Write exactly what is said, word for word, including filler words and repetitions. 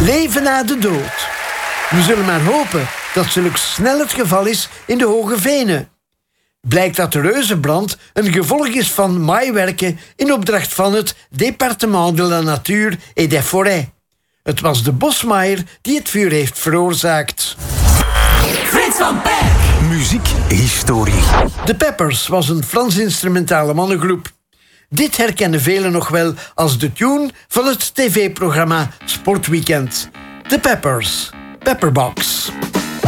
Leven na de dood. We zullen maar hopen dat zulks snel het geval is in de Hoge Venen. Blijkt dat de reuzenbrand een gevolg is van maaiwerken in opdracht van het Département de la Nature et des Forêts. Het was de bosmaaier die het vuur heeft veroorzaakt. Frits van Perk. Muziekhistorie. The Peppers was een Frans instrumentale mannengroep. Dit herkennen velen nog wel als de tune van het tv-programma Sportweekend. The Peppers, Pepperbox.